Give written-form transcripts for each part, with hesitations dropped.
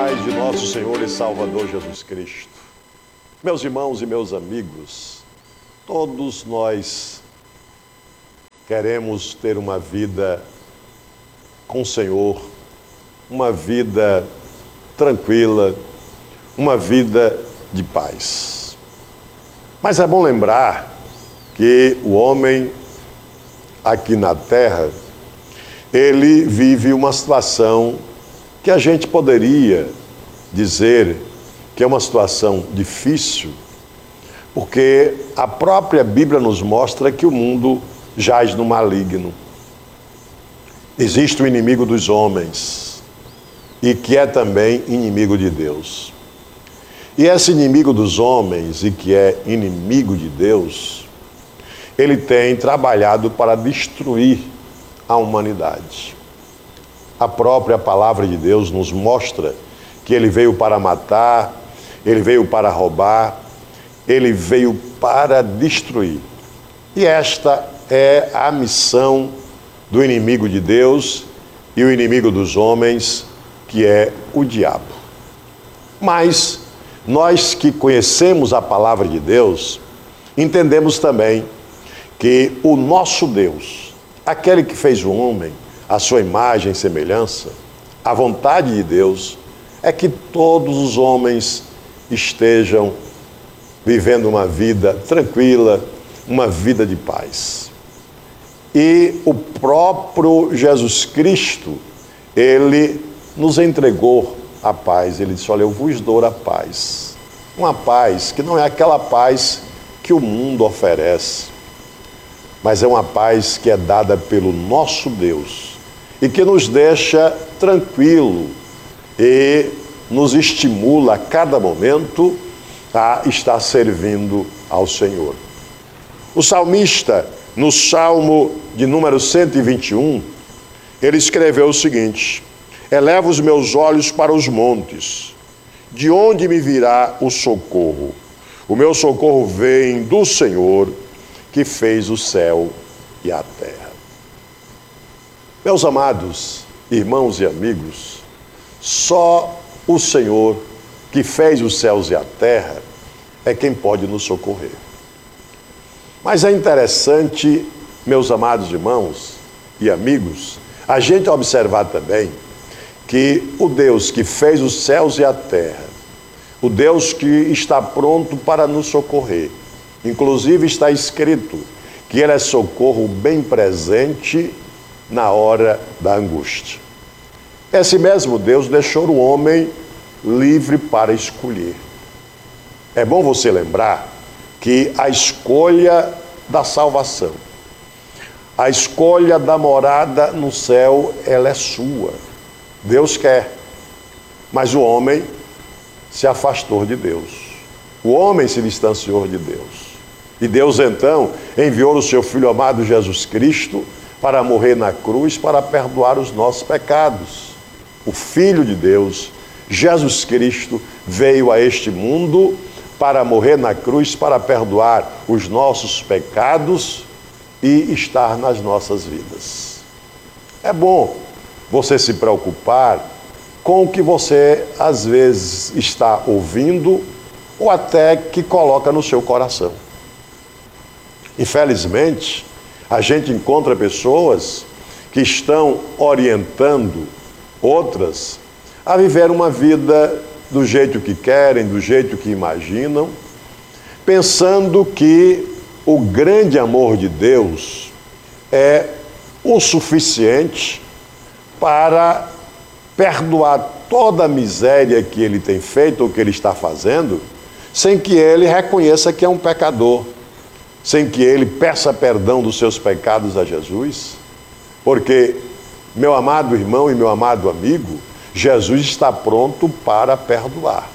paz de nosso Senhor e Salvador Jesus Cristo. Meus irmãos e meus amigos, todos nós queremos ter uma vida com o Senhor, uma vida tranquila, uma vida de paz. Mas é bom lembrar que o homem aqui na terra, ele vive uma situação que a gente poderia dizer que é uma situação difícil, porque a própria Bíblia nos mostra que o mundo jaz no maligno. Existe o inimigo dos homens e que é também inimigo de Deus. E esse inimigo dos homens e que é inimigo de Deus, ele tem trabalhado para destruir a humanidade. A própria palavra de Deus nos mostra que ele veio para matar, ele veio para roubar, ele veio para destruir. E esta é a missão do inimigo de Deus e o inimigo dos homens, que é o diabo. Mas nós que conhecemos a palavra de Deus, entendemos também que o nosso Deus, aquele que fez o homem, a sua imagem e semelhança, a vontade de Deus é que todos os homens estejam vivendo uma vida tranquila, uma vida de paz. E o próprio Jesus Cristo, ele nos entregou a paz. Ele disse: olha, eu vos dou a paz. Uma paz que não é aquela paz que o mundo oferece, mas é uma paz que é dada pelo nosso Deus e que nos deixa tranquilo e nos estimula a cada momento a estar servindo ao Senhor. O salmista, no Salmo de número 121, ele escreveu o seguinte: eleva os meus olhos para os montes, de onde me virá o socorro? O meu socorro vem do Senhor, que fez o céu e a terra. Meus amados irmãos e amigos, só o Senhor, que fez os céus e a terra, é quem pode nos socorrer. Mas é interessante, meus amados irmãos e amigos, a gente observar também que o Deus que fez os céus e a terra, o Deus que está pronto para nos socorrer, inclusive está escrito que Ele é socorro bem presente na hora da angústia. Esse mesmo Deus deixou o homem livre para escolher. É bom você lembrar que a escolha da salvação, a escolha da morada no céu, ela é sua. Deus quer, mas o homem se afastou de Deus. O homem se distanciou de Deus. E Deus então enviou o seu Filho amado Jesus Cristo para morrer na cruz, para perdoar os nossos pecados. O Filho de Deus, Jesus Cristo, veio a este mundo para morrer na cruz, para perdoar os nossos pecados e estar nas nossas vidas. É bom você se preocupar com o que você às vezes está ouvindo ou até que coloca no seu coração. Infelizmente, a gente encontra pessoas que estão orientando outras a viver uma vida do jeito que querem, do jeito que imaginam, pensando que o grande amor de Deus é o suficiente para perdoar toda a miséria que ele tem feito ou que ele está fazendo, sem que ele reconheça que é um pecador, sem que ele peça perdão dos seus pecados a Jesus, porque, meu amado irmão e meu amado amigo, Jesus está pronto para perdoar.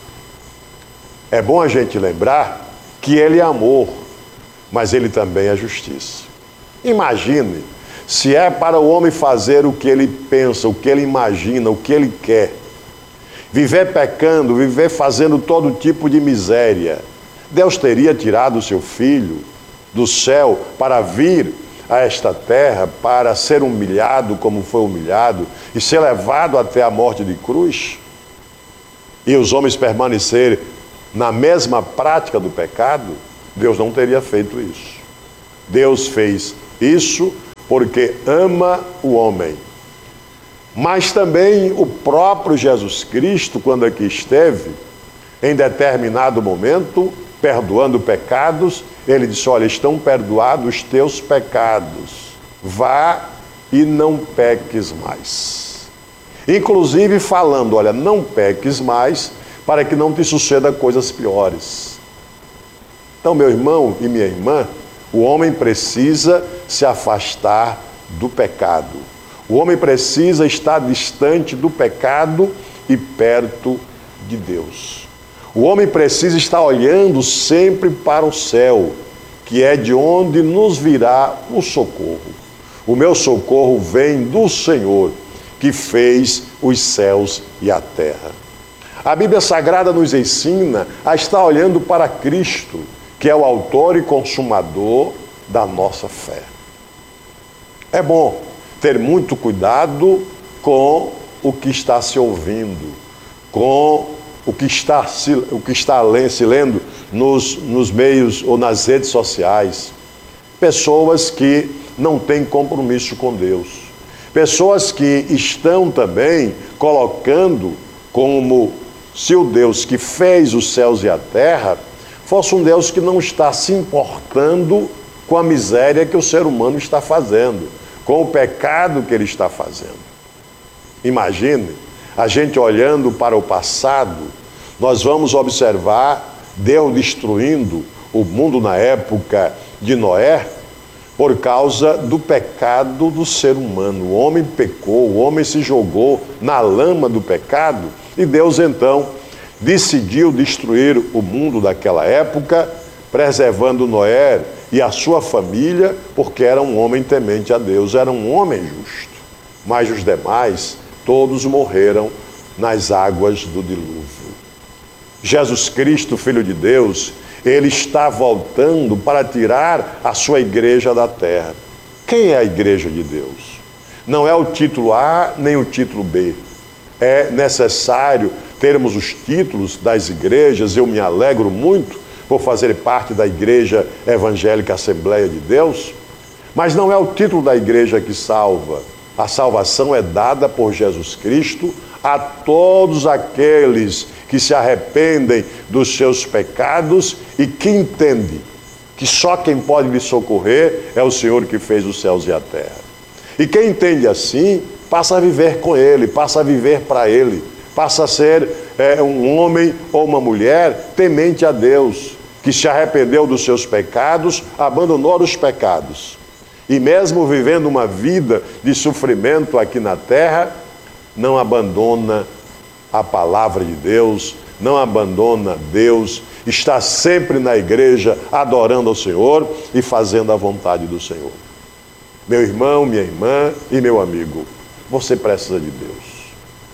É bom a gente lembrar que ele é amor, mas ele também é justiça. Imagine se é para o homem fazer o que ele pensa, o que ele imagina, o que ele quer, viver pecando, viver fazendo todo tipo de miséria, Deus teria tirado o seu filho do céu para vir a esta terra, para ser humilhado como foi humilhado e ser levado até a morte de cruz? e os homens permanecerem na mesma prática do pecado, Deus não teria feito isso. Deus fez isso porque ama o homem. Mas também o próprio Jesus Cristo, quando aqui esteve, em determinado momento, perdoando pecados, ele disse: olha, estão perdoados os teus pecados, vá e não peques mais. Inclusive falando, olha, não peques mais, para que não te suceda coisas piores. Então, meu irmão e minha irmã, o homem precisa se afastar do pecado. O homem precisa estar distante do pecado e perto de Deus. O homem precisa estar olhando sempre para o céu, que é de onde nos virá o socorro. O meu socorro vem do Senhor, que fez os céus e a terra. A Bíblia Sagrada nos ensina a estar olhando para Cristo, que é o autor e consumador da nossa fé. É bom ter muito cuidado com o que está se ouvindo, com o que está se lendo nos meios ou nas redes sociais. Pessoas que não têm compromisso com Deus. Pessoas que estão também colocando como se o Deus que fez os céus e a terra fosse um Deus que não está se importando com a miséria que o ser humano está fazendo, com o pecado que ele está fazendo. Imagine, a gente olhando para o passado, nós vamos observar Deus destruindo o mundo na época de Noé por causa do pecado do ser humano. O homem pecou, o homem se jogou na lama do pecado e Deus então decidiu destruir o mundo daquela época, preservando Noé e a sua família, porque era um homem temente a Deus, era um homem justo. Mas os demais, todos morreram nas águas do dilúvio. Jesus Cristo, Filho de Deus, ele está voltando para tirar a sua igreja da terra. Quem é a igreja de Deus? Não é o título A nem o título B. É necessário termos os títulos das igrejas. Eu me alegro muito por fazer parte da Igreja Evangélica Assembleia de Deus, mas não é o título da igreja que salva. A salvação é dada por Jesus Cristo a todos aqueles que se arrependem dos seus pecados e que entendem que só quem pode lhe socorrer é o Senhor que fez os céus e a terra. E quem entende assim, passa a viver com Ele, passa a viver para Ele, passa a ser um homem ou uma mulher temente a Deus, que se arrependeu dos seus pecados, abandonou os pecados. E mesmo vivendo uma vida de sofrimento aqui na terra, não abandona a palavra de Deus, não abandona Deus, está sempre na igreja adorando ao Senhor e fazendo a vontade do Senhor. Meu irmão, minha irmã e meu amigo, você precisa de Deus.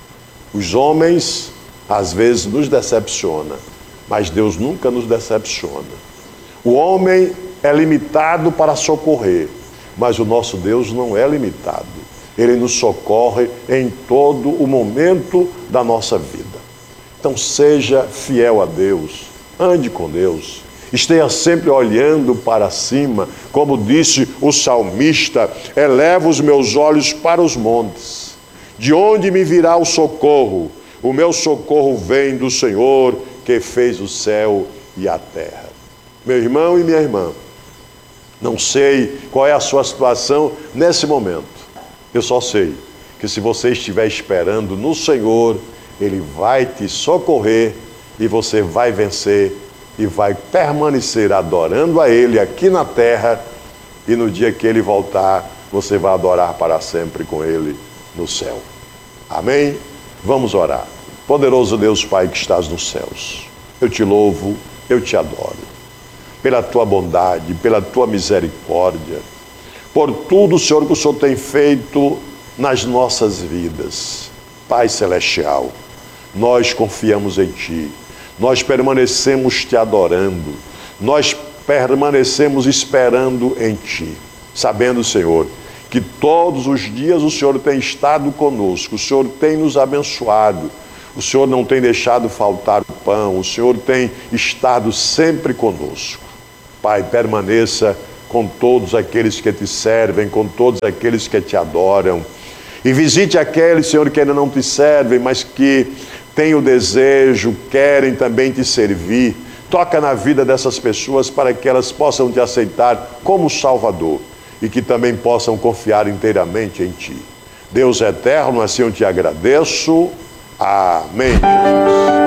Os homens às vezes nos decepcionam, mas Deus nunca nos decepciona. O homem é limitado para socorrer, mas o nosso Deus não é limitado. Ele nos socorre em todo o momento da nossa vida. Então seja fiel a Deus, ande com Deus, esteja sempre olhando para cima, como disse o salmista: eleva os meus olhos para os montes, de onde me virá o socorro? O meu socorro vem do Senhor, que fez o céu e a terra. Meu irmão e minha irmã, não sei qual é a sua situação nesse momento. Eu só sei que se você estiver esperando no Senhor, Ele vai te socorrer e você vai vencer e vai permanecer adorando a Ele aqui na terra, e no dia que Ele voltar, você vai adorar para sempre com Ele no céu. Amém? Vamos orar. Poderoso Deus Pai que estás nos céus, eu te louvo, eu te adoro, pela tua bondade, pela tua misericórdia, por tudo, Senhor, que o Senhor tem feito nas nossas vidas. Pai Celestial, nós confiamos em Ti, nós permanecemos Te adorando, nós permanecemos esperando em Ti, sabendo, Senhor, que todos os dias o Senhor tem estado conosco, o Senhor tem nos abençoado, O Senhor não tem deixado faltar o pão, o Senhor tem estado sempre conosco. Pai, permaneça com todos aqueles que te servem, com todos aqueles que te adoram. E visite aqueles, Senhor, que ainda não te servem, mas que têm o desejo, querem também te servir. Toca na vida dessas pessoas para que elas possam te aceitar como Salvador e que também possam confiar inteiramente em ti. Deus eterno, assim eu te agradeço. Amém, Jesus.